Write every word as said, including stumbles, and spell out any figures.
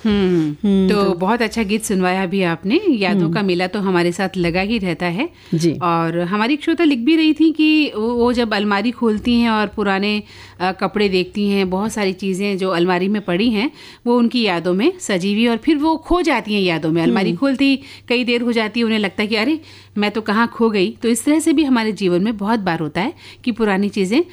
हम्म तो, तो बहुत अच्छा गीत सुनवाया भी आपने। यादों का मेला तो हमारे साथ लगा ही रहता है जी। और हमारी एक श्रोता लिख भी रही थी कि वो जब अलमारी खोलती हैं और पुराने कपड़े देखती हैं, बहुत सारी चीज़ें जो अलमारी में पड़ी हैं वो उनकी यादों में सजी हुई और फिर वो खो जाती हैं यादों में। अलमारी खोलती कई देर हो जाती है, उन्हें लगता है कि अरे मैं तो कहाँ खो गई। तो इस तरह से भी हमारे जीवन में बहुत बार होता है कि पुरानी चीज़ें